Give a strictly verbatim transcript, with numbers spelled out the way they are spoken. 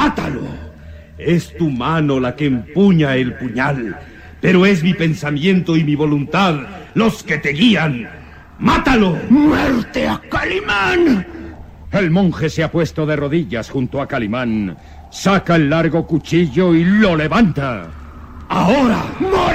¡Mátalo! Es tu mano la que empuña el puñal, pero es mi pensamiento y mi voluntad los que te guían. ¡Mátalo! ¡Muerte a Calimán! El monje se ha puesto de rodillas junto a Calimán, saca el largo cuchillo y lo levanta. ¡Ahora!